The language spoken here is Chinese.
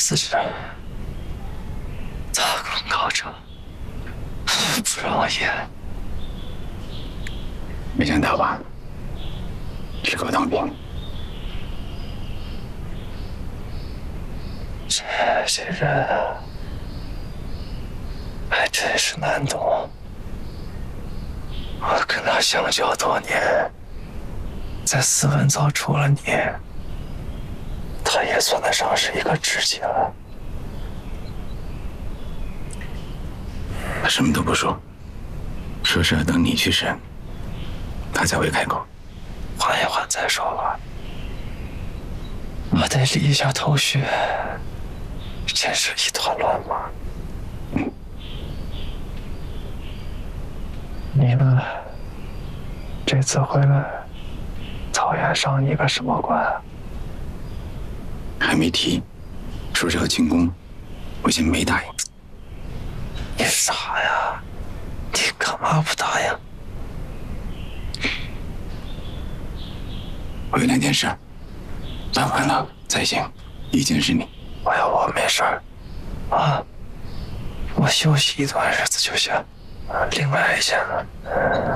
死士，大功告成，不容易。 没想到吧？是个当兵。 这人啊，还真是难懂。我跟他相交多年，在斯文早除了你，他也算得上是一个知己了。 他什么都不说，说是要等你去审，他才会开口。 缓一缓再说吧，我得理一下头绪，真是一团乱麻。你呢？这次回来，曹岩上你个什么官？ 还没提，说是要进宫，我先没答应。 你傻呀？你干嘛不答应？ 我有2件事，办完了再行。一件是你， 我没事儿，啊，我休息一段日子就行。另外一件呢？